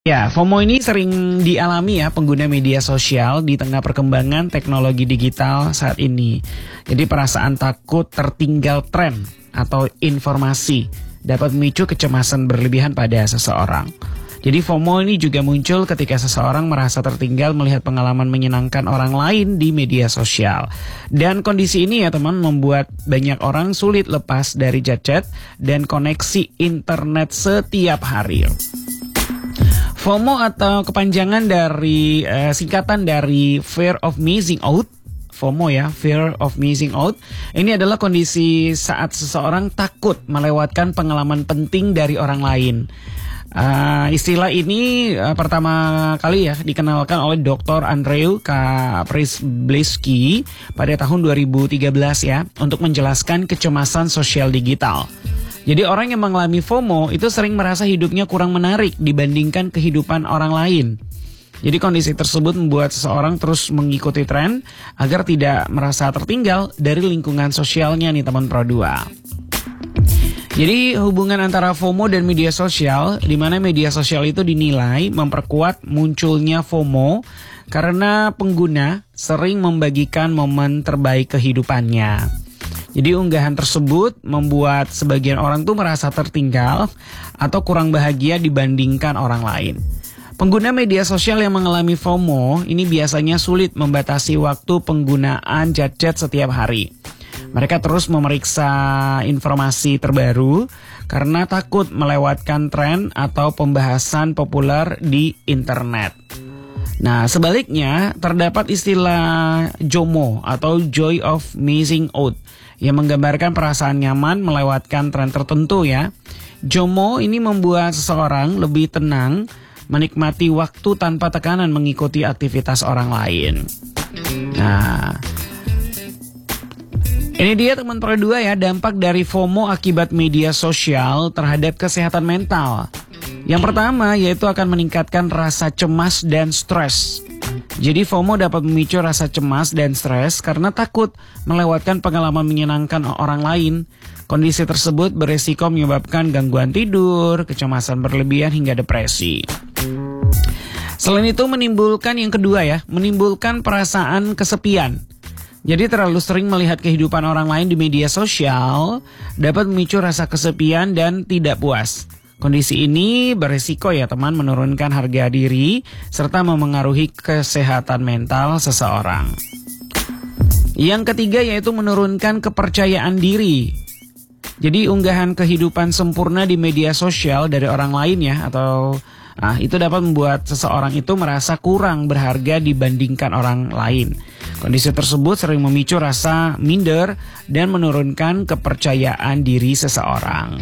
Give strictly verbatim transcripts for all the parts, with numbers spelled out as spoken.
Ya, FOMO ini sering dialami ya pengguna media sosial di tengah perkembangan teknologi digital saat ini. Jadi perasaan takut tertinggal tren atau informasi dapat memicu kecemasan berlebihan pada seseorang. Jadi FOMO ini juga muncul ketika seseorang merasa tertinggal melihat pengalaman menyenangkan orang lain di media sosial. Dan kondisi ini ya teman membuat banyak orang sulit lepas dari gadget dan koneksi internet setiap hari. FOMO atau kepanjangan dari eh, singkatan dari Fear of Missing Out. FOMO ya, Fear of Missing Out. Ini adalah kondisi saat seseorang takut melewatkan pengalaman penting dari orang lain. Uh, istilah ini uh, pertama kali ya dikenalkan oleh doktor Andrew Kaprisbleski pada tahun dua ribu tiga belas ya untuk menjelaskan kecemasan sosial digital. Jadi orang yang mengalami FOMO itu sering merasa hidupnya kurang menarik dibandingkan kehidupan orang lain. Jadi kondisi tersebut membuat seseorang terus mengikuti tren agar tidak merasa tertinggal dari lingkungan sosialnya nih teman Pro dua. Jadi hubungan antara FOMO dan media sosial, di mana media sosial itu dinilai memperkuat munculnya FOMO karena pengguna sering membagikan momen terbaik kehidupannya. Jadi unggahan tersebut membuat sebagian orang tuh merasa tertinggal atau kurang bahagia dibandingkan orang lain. Pengguna media sosial yang mengalami FOMO ini biasanya sulit membatasi waktu penggunaan gadget setiap hari. Mereka terus memeriksa informasi terbaru karena takut melewatkan tren atau pembahasan populer di internet. Nah, sebaliknya terdapat istilah JOMO atau Joy of Missing Out yang menggambarkan perasaan nyaman melewatkan tren tertentu ya. JOMO ini membuat seseorang lebih tenang, menikmati waktu tanpa tekanan mengikuti aktivitas orang lain. Nah, ini dia teman Pro dua ya, dampak dari FOMO akibat media sosial terhadap kesehatan mental. Yang pertama yaitu akan meningkatkan rasa cemas dan stres. Jadi FOMO dapat memicu rasa cemas dan stres karena takut melewatkan pengalaman menyenangkan orang lain. Kondisi tersebut beresiko menyebabkan gangguan tidur, kecemasan berlebihan hingga depresi. Selain itu menimbulkan yang kedua ya, menimbulkan perasaan kesepian. Jadi terlalu sering melihat kehidupan orang lain di media sosial dapat memicu rasa kesepian dan tidak puas. Kondisi ini beresiko ya teman menurunkan harga diri serta memengaruhi kesehatan mental seseorang. Yang ketiga yaitu menurunkan kepercayaan diri. Jadi unggahan kehidupan sempurna di media sosial dari orang lain ya atau ah, itu dapat membuat seseorang itu merasa kurang berharga dibandingkan orang lain. Kondisi tersebut sering memicu rasa minder dan menurunkan kepercayaan diri seseorang.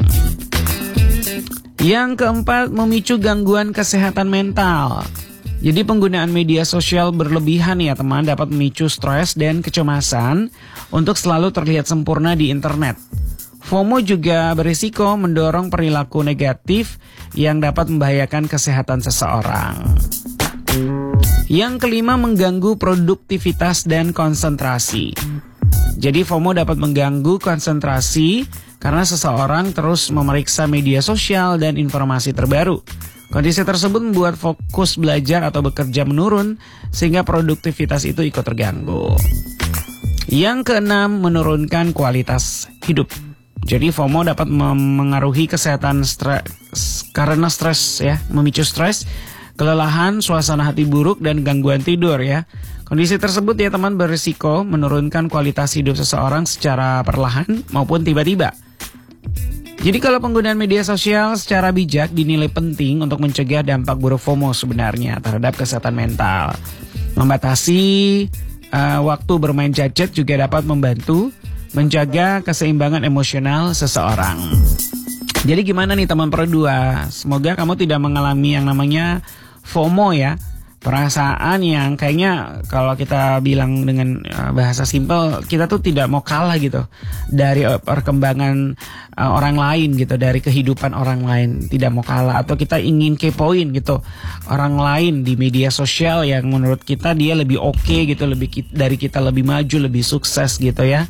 Yang keempat, memicu gangguan kesehatan mental. Jadi penggunaan media sosial berlebihan ya teman dapat memicu stres dan kecemasan untuk selalu terlihat sempurna di internet. FOMO juga berisiko mendorong perilaku negatif yang dapat membahayakan kesehatan seseorang. Yang kelima, mengganggu produktivitas dan konsentrasi. Jadi FOMO dapat mengganggu konsentrasi karena seseorang terus memeriksa media sosial dan informasi terbaru. Kondisi tersebut membuat fokus belajar atau bekerja menurun sehingga produktivitas itu ikut terganggu. Yang keenam, menurunkan kualitas hidup. Jadi FOMO dapat memengaruhi kesehatan stres karena stres ya, memicu stres, kelelahan, suasana hati buruk dan gangguan tidur ya. Kondisi tersebut ya teman berisiko menurunkan kualitas hidup seseorang secara perlahan maupun tiba-tiba. Jadi kalau penggunaan media sosial secara bijak dinilai penting untuk mencegah dampak buruk FOMO sebenarnya terhadap kesehatan mental. Membatasi uh, waktu bermain gadget juga dapat membantu menjaga keseimbangan emosional seseorang. Jadi gimana nih teman Pro dua? Semoga kamu tidak mengalami yang namanya FOMO ya. Perasaan yang kayaknya kalau kita bilang dengan bahasa simpel, kita tuh tidak mau kalah gitu dari perkembangan uh, orang lain gitu, dari kehidupan orang lain, tidak mau kalah atau kita ingin kepoin gitu orang lain di media sosial yang menurut kita dia lebih oke okay gitu, lebih dari kita lebih maju, lebih sukses gitu ya.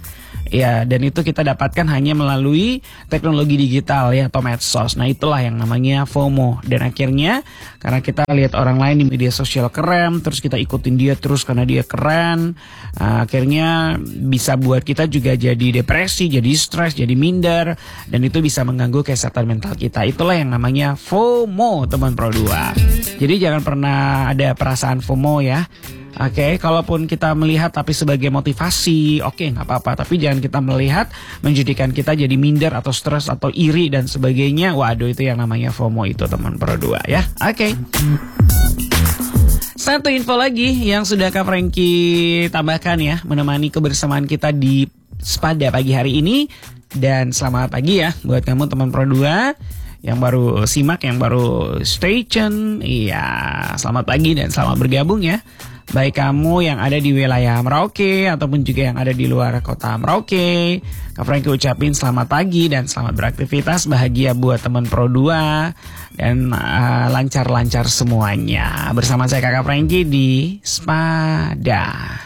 Ya, dan itu kita dapatkan hanya melalui teknologi digital ya atau medsos. Nah, itulah yang namanya FOMO. Dan akhirnya karena kita lihat orang lain di media sosial keren, terus kita ikutin dia terus karena dia keren, uh, akhirnya bisa buat kita juga jadi depresi, jadi stres, jadi minder, dan itu bisa mengganggu kesehatan mental kita. Itulah yang namanya FOMO, teman Pro dua. Jadi jangan pernah ada perasaan FOMO ya. Oke, okay, kalaupun kita melihat tapi sebagai motivasi, oke okay, nggak apa-apa. Tapi jangan kita melihat menjadikan kita jadi minder atau stres atau iri dan sebagainya. Waduh, itu yang namanya FOMO itu, teman Pro dua ya. Oke. Okay. Satu info lagi yang sudah Kak Frankie tambahkan ya, menemani kebersamaan kita di Spada pagi hari ini. Dan selamat pagi ya buat kamu teman Pro dua yang baru simak, yang baru stay tune. Iya, selamat pagi dan selamat bergabung ya. Baik kamu yang ada di wilayah Merauke ataupun juga yang ada di luar kota Merauke, Kak Frankie ucapin selamat pagi dan selamat beraktivitas, bahagia buat teman Pro dua dan uh, lancar-lancar semuanya. Bersama saya Kak Frankie di Spada.